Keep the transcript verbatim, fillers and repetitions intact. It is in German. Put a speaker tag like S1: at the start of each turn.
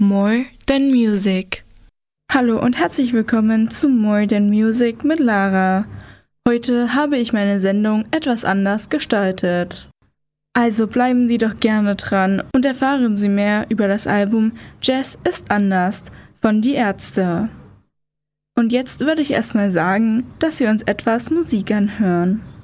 S1: More Than Music. Hallo und herzlich willkommen zu More Than Music mit Lara. Heute habe ich meine Sendung etwas anders gestaltet. Also bleiben Sie doch gerne dran und erfahren Sie mehr über das Album Jazz ist anders von Die Ärzte. Und jetzt würde ich erstmal sagen, dass wir uns etwas Musik anhören.